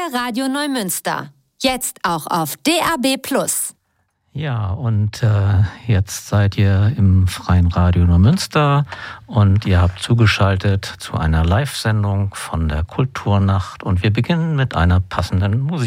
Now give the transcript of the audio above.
Freie Radio Neumünster. Jetzt auch auf DAB+. Ja, und jetzt seid ihr im Freien Radio Neumünster und ihr habt zugeschaltet zu einer Live-Sendung von der Kulturnacht und wir beginnen mit einer passenden Musik.